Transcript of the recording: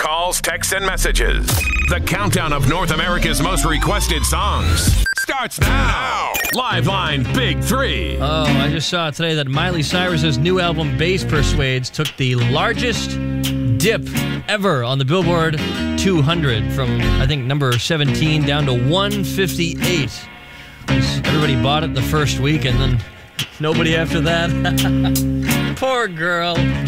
calls, texts, and messages. The countdown of North America's most requested songs starts now. Live Line Big 3. Oh, I just saw today that Miley Cyrus's new album, Bass Persuades, took the largest dip ever on the Billboard 200 from, I think, number 17 down to 158. Everybody bought it the first week and then nobody after that. Poor girl.